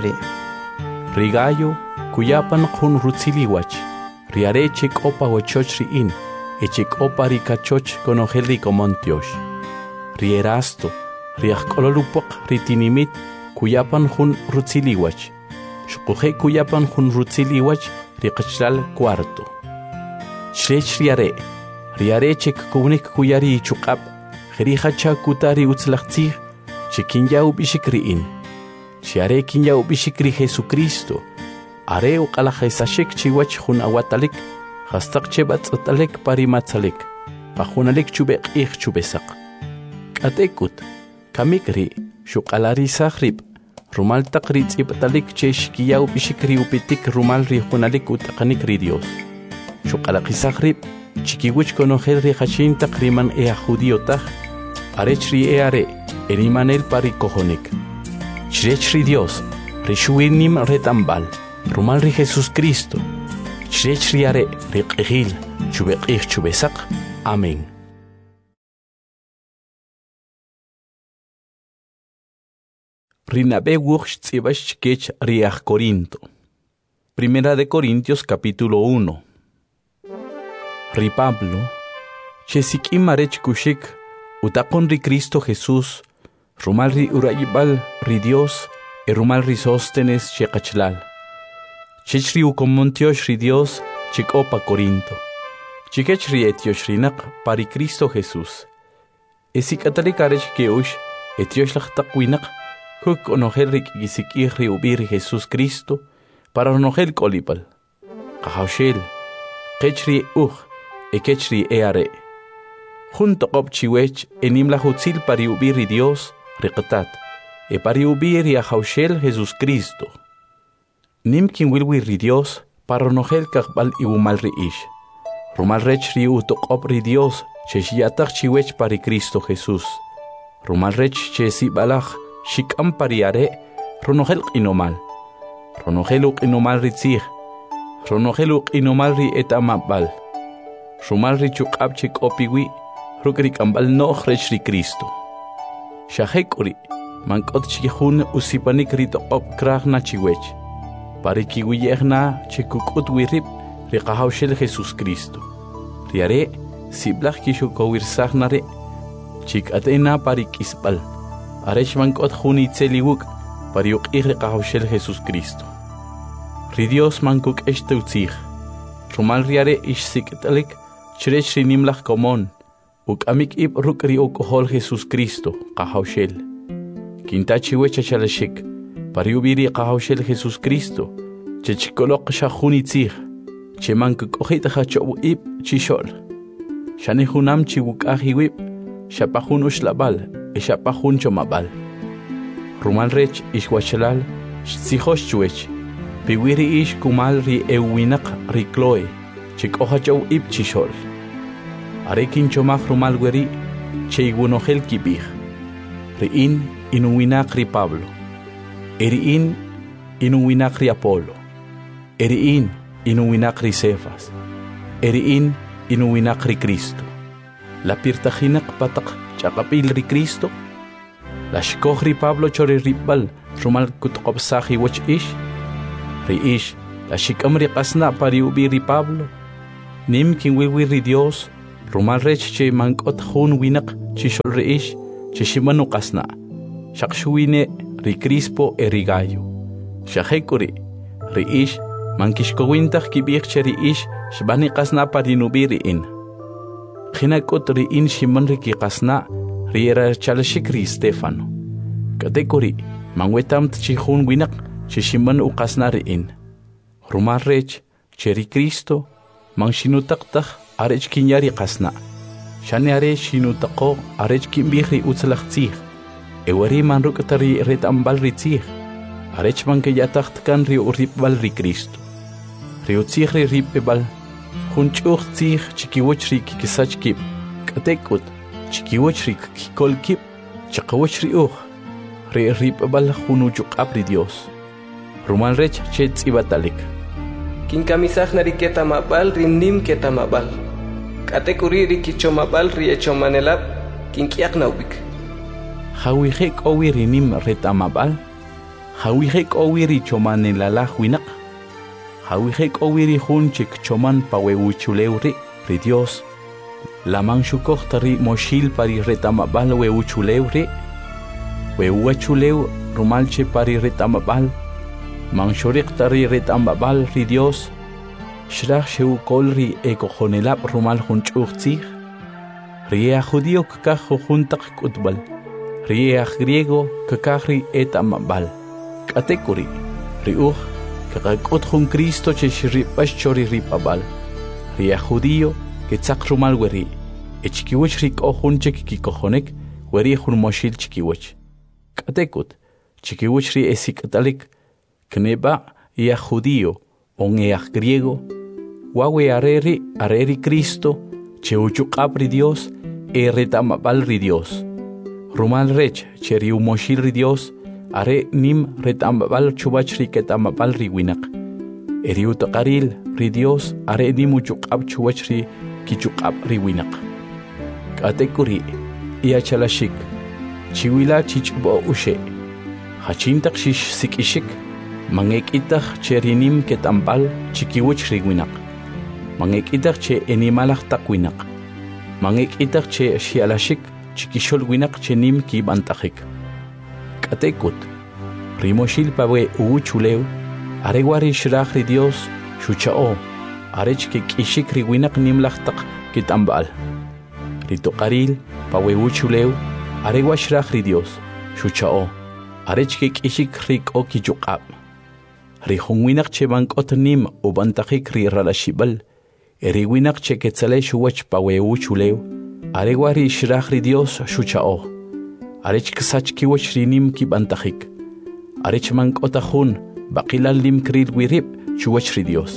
ri Gallo kuyapan hun rutzili wach ri are chek opa wachoch riin echek opa ri kachoch konogel ri komontiosh ri Erasto ri ajkololupok ri tinimit kuyapan hun rutzili wach shukuje kuyapan hun rutzili wach ri qachlal cuarto shrech ri are chek kunik kuyari chuqap khri khacha kutari utzlaqtzig chekinya ubishikriin chiare kinya ubishikri Jesucristo are uqala khesashik chiwach hun awatalik khastaq chebatzatalik parimatzalik pajunalik chubeq ich chubesaq katekut kamikri shuqalari sahrib rumal taqri tzibtalik cheshkiya ubishikri upitik rumal ri hunalik utaqanik ri Dios shuqalaqi sahrib chikiwich konogel ri khachin taqriman judío taj arech ri are erimanel pari kojonik chrech ri Dios ri shuinim retambal rumal ri Jesus Cristo chrech ri are ri qhil chubeqih chubesaq amén. Rinabe wuch tzibash kech riach Corinto. Primera de Corintios capítulo 1. Ri Pablo, chesikim marech kushik, utaqon ri Cristo Jesús, rumal ri urayibal ri Dios, rumal ri Sóstenes chekachlal. Chech ri ukomontiosh ri Dios, chikopa Corinto. Chikech ri etiosh rinak pari Cristo Jesús. Esikatalik arech keush, etiosh lachtakwinak, huk onogel rik isikih ri ubir Jesus Cristo, para onogel kolipal. Kahawshel, kechri ekechri eare. Junto qop chiwech enim la hutzil pari ubir Dios, riqtat, pari ubir ahawshel Jesus Cristo. Nim kin wilwi ri Dios, para onogel kakbal iwumal ri ish. Rumal rech ri utoqop ri Dios, cheshiatak chiwech pari Cristo Jesus. Rumal rech chesi balach, shikam pariare, ronogel inomal. Ronogeluk inomal ri tzig. Ronogeluk inomal ri etamabal. Rumal ri chukab chik opiwi, rukrik ambal noch rech ri Cristo. Shahekuri, mankot chikihun usipanik ri toqop krach na chiwech. Parikiwiyehna chikukut wirib, ri kahawshel Jesus Cristo. Riare, siblach kishukowirsachnare, chik atena parik isbal. Arech mankot juni tseliwuk, pariuk iri kahawshel Jesus Cristo. Ri Dios mankuk eshtutzig. Rumal riare ishsikitalik, chrech ri nimlach komon, uk amik ib ruk ri ukohol Jesus Cristo, kahawshel. Kintachi wechachalashik, pariubiri kahawshel Jesus Cristo, chechikolok shahuni tzig, che mankuk ojita hachobu ib chishol. Shani hunam chiwuk ahiwib, shapahun ushlabal, eshapahun chomabal. Rumal rech ishwachalal, shtsihosh chuech, piwiri ish kumal ri ewinak ri Chloe, chik ohachow ib chishol. Arekin chomach rumal weri, cheigunohel kibih. Riin inuwinak ri Pablo. Eriin inuwinak ri Apolo. Eriin inuwinak ri Cefas. Eriin inuwinak ri Cristo. La pirtahinak patak chakapil ri Cristo. La shkoh ri Pablo chori ribal rumal kutkopsahi wach ish. Ri ish la shikam ri qasna pari ubi ri Pablo. nim kinwiwi ri Dios rumal rech che mankot hun winak chishol reish chishimanu qasna shaqshuwine ri Crispo eri Gallo shahekuri reish mankishkowintaq kibik che reish shbani qasna parinubiri in khinakot ri in shiman ri qasna ri era chalashik ri Stefano katekuri mangwetam tchihun winak chishiman uqasna ri in rumal rech cheri Cristo mang shinutaqtaq arech kinyari qasna shani are shinutaqo arech kimbihri utzlaqtzih ewari man rukatari retambal ritzih arech man kayataqtkan ri uribal ri Cristo ri utzih ri ribebal junchuq tzih chikiwoch ri kikisach kib katekut chikiwoch ri kikol kib chaqawoch ri uj ri ribebal junuchuq abri Dios rumal rech chetz ibatalik Kinkamisaj nari ketamabal rinnim ketamabal. Katekuri ri kichomabal ri echomanelab kinkiak naubik. Hawihek owi rinim retamabal. Hawihek owi ri chomanelala winak. Hawihek owi ri hunchik choman paweuchuleu ri Dios. Lamang shukok tari moshil pari retamabal weuchuleu ri. Weuachuleu rumalche pari retamabal. Mangshorik tari retambabal ri Dios shrach sheu kolri ekojonelab rumal junchuqtzih ria judío kakaj juntaq kutbal ria griego kakajri etambabal katekuri riuj kakakut jun Cristo cheshripash chori ripabal ria judío ketzaq rumal weri echkiwich rik ojunchek kikojonek weri jun moshil chikiwich katekut chikiwich ri esikatalik Kneba ia judío, on ea griego, wawe areri Cristo, cheuchuqapri Dios, retamabal ri Dios. Rumal rech, cheriu moshil ri Dios, are nim retamabal chubachri ketamabal ri winak. Eriu taqaril ri Dios, are nimuchuqap chubachri kichuqap ri winak. Katekuri, ia chalashik, chiwila chichbo ushe, hachintak shish sikishik, Mangekitach che rinim ketambal chikiwich riwinak. Mangekitach che enimalach takwinak. Mangekitach che shialashik chikishol winak che nim kibantachik. Katekut. Rimoshil pawe uuchuleu. Arewari shrach ri Dios shuchao. Arech ke kishik riwinak nimlachtak kitambal. Ritoqaril pawe uuchuleu. Arewa shrach ri Dios shuchao. Arech ke kishik rik o kichuqab. Rihunwinak che bankot nim ubantakik ri ralashibal. Eriwinak che ketzale shuwach paweu chuleu. Arewari shrach ri Dios shuchao. Arech ksach kiwach rinim ki bantakik. Arech mankot ahun bakilal lim kril wirib shuwach ri Dios.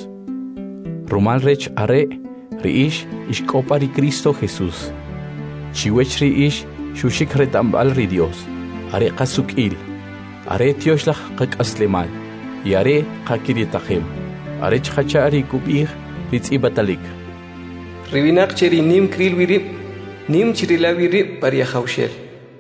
Rumal rech are riish ishkopa ri Cristo Jesús. Chiwech riish shushik retambal ri Dios. Are kasukil. Are tioshlach kakaslemal. Yare qakiritakhim arech khachari kubih ritzibatalik Ribinak cheri nim kril wirib nim chirilawirib paria haushel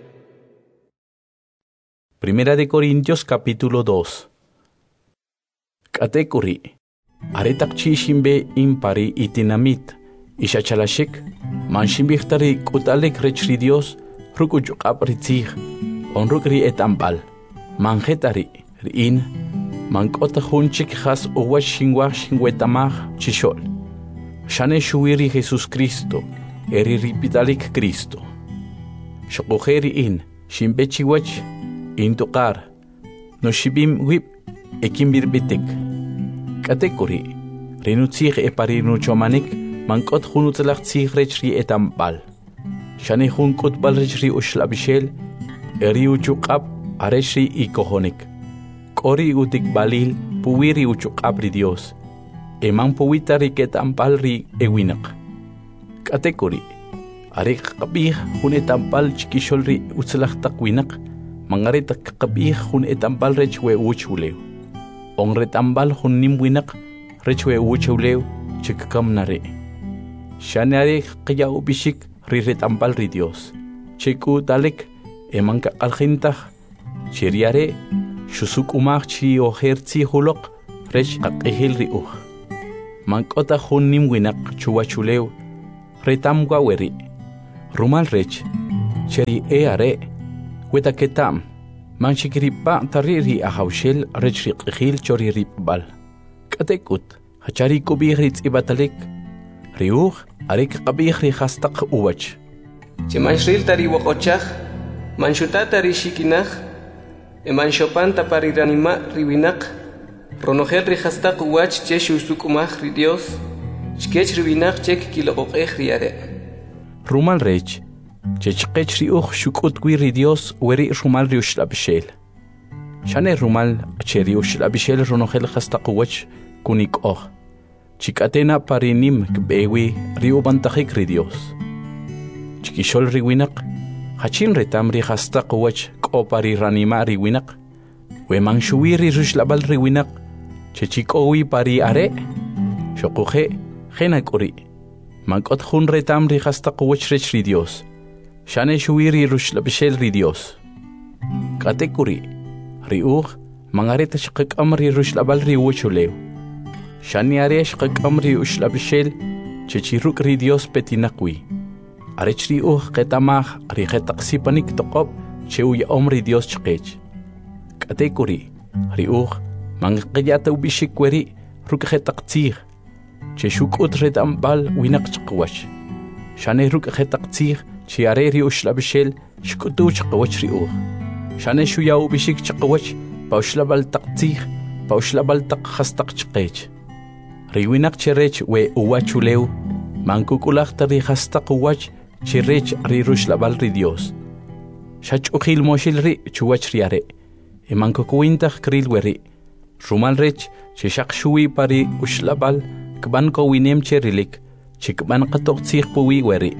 Primera de Corintios capítulo 2 Katekuri aretak chishimbe impari itinamit ishachalashik manshimbikhtari kutalek rechri Dios rukuchuqap ritzih onrukri etambal manjetari rin Mankota hunchik has uwa shingwa shingwetamah chishol. Shane shuiri Jesus Cristo, eri ripitalik Cristo. Shokojeri in, shimbechiwach, intukar, no shibim wip, ekimbirbitik. Katekuri, renutzig eparinuchomanik, mankot hunutlach tsigrechri etambal. Shane hunkot balrechri ushlabishel, eri uchukap, areshri ikohonik. Kori utik balil puwiri uchuqapri Dios. Eman puwitari ketampalri ewinak. Katekuri. Arik kabih hun etampal chikisholri utzlachtak winak. Mangaretak kabih hun etampal rechwe uchuleu. On retambal hun nim winak rechwe uchuleu chikakam nare. Shanare kaya ubishik ri retambal ri Dios. Chiku talek eman ka algintach chiriare Shusuk umach chi oherzi hulok rech aqihil riuh. mank'ota jun winaq chuwachulew retam waweri rumal rech cheri are weta ketam manchikripa tariri ahawshel rech riqhil chori ripbal katekut hachari kubihrit ibatalik riuh arik qabihri khastaq uwach Chemanshil tari wakochaj manshutata rishikinaj emanshopanta pariranima riwinak ronojel rihastaq uwach cheshu sukumaj ri Dios chkech riwinak chek kiloqej riare rumal rech chechqech riuh shukut ri Dios weri rumal riushlabshel shane rumal cheriushlabshel ronojel khastaq uwach kunikoj chikatena parinim kbewi riubantajik ri Dios Chikishol riwinak hachin retam ri hastaq wach kopari ranima riwinak weman shuwiri rushlabal riwinak chechikowi pari are shokuje genakuri mankot hun retam ri hastaq wach rech ri Dios shane shuwiri rushlabshel ri Dios katekuri riuh mangareta shqaq amri rushlabal ri wachulew shane are shqaq amri ushlabshel chechiruk ri Dios petinakwi Arechri ketamah rihetaqsipanik toqob cheu omri Dios chqech katekuri riuh mangqiyata ubishikweri rukhetaqtsig cheshukut redambal winak chqwach shane rukhetaqtsig chiareri ushlabshel shkutu chqwach riuh shane shuya ubishik chqwach pauslabal taqtsig pauslabal taqhastaq chqech riwinak cherech we uwachulew mankukulaq tari hastaq uwach Chirrech ri rushlabal ri Dios. Shach ukhil moshil ri chuwach riare. Emanko kuwintach kril weri. Rumal rech chishak shui pari ushlabal kban ko winem cherilik. Chikban qatok tsig puwi weri.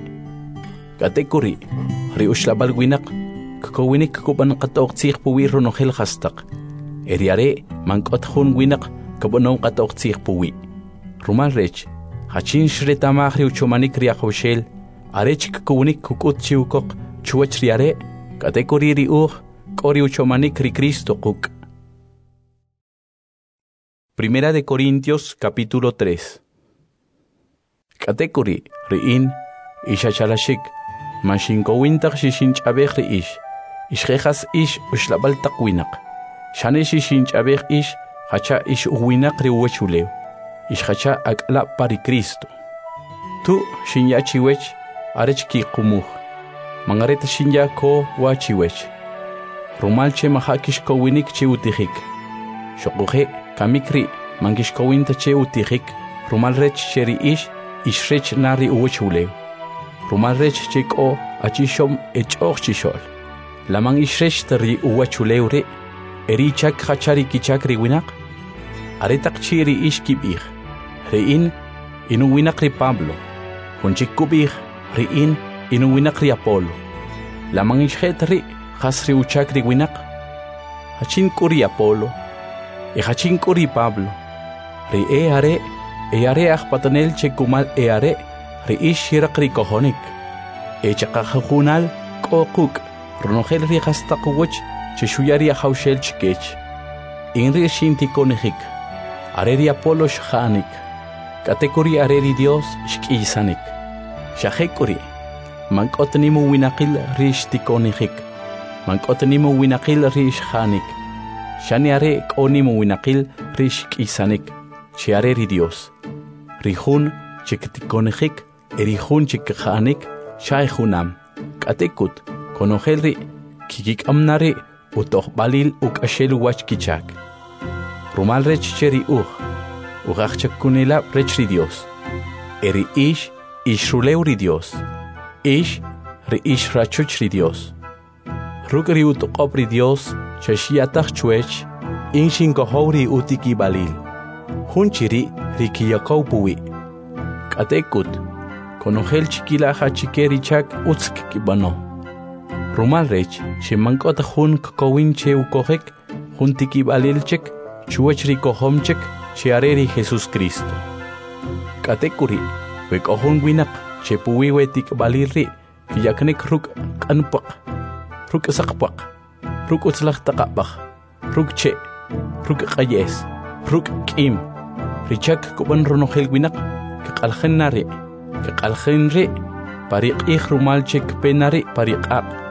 Katekuri ri ushlabal winak kuwinik kuban qatok tsig puwi runohel khastaq. Eriare mankot hun winak kubanon qatok tsig puwi. Rumal rech hachin shretamah ri uchomanik ri akhwshel. Arech kunik kukut chiukok chuach riare katekuri riuh kori uchomanik ri Cristo kuk. Primera de Corintios capítulo 3. Katekuri riin ishachalashik mashinko wintak shishinch abej ri ishjejas ushlabal takwinak shane shishinch abej hacha uwinak ri uwachulew hacha akla pari Cristo tu shinyachiwech Arech ki kumuh mangareta shinya ko wachiwech rumal che mahakish ko winik che utihik shokuhe kamikri mangish ko winta che utihik rumal rech cheri ishrech nari uwachulew rumal rech che ko achishom echokh chishol lamang ishrech tari uwachulew re erichak khachari kichak ri winak aretak chiri kibih rein inu winak ri Pablo hunchik kubih riin inuwinak ri Apolo lamang ishjet ri khasri uchak ri winak hachin kuri Apolo hachin kuri Pablo ri are patanel chekumal are ri ishirak ri kohonik chaqajunal kokuk ronojel ri khastaqwach cheshuyari hawshel chkech inri shinti konejik are ri Apolo shhanik katekuri are ri Dios shkisanik Shahekuri, mankotnimu winakil rish tikonihik, mankotnimu winakil rish hanik, shaniare konimu winakil rish kisanik, chiare ri Dios, rihun chiktikonihik, erihun chikhanik, shaihunam, katekut, konohelri, kikik amnare, utoh balil ukashelu wachkichak. Rumal rech cheri ugachchakunela rech ri Dios, eri Ishrulew ri Dios, ri rachuch ri Dios. Rukri utoqop ri Dios, chashiatach chuech, inshinkohori utiki balil. Hunchiri rikiyakow puwi. Katekut, konohel chikilaja chikeri chak utsk kibano. Rumal rech, shimankot hun kokowin che ukohek, huntiki balilchek, chuech rikohomchek, chiareri Jesus Cristo. Katekuri, Wekohon winak, chepuwi wetik baliri, kiyaknik ruk kanpak, ruk sakpak, ruk utzlak takapach, ruk che, ruk kayes, ruk kim, richak kuban ronojel winak kaqaljen nari kaqaljen ri pariq rumalchek penari pariqaq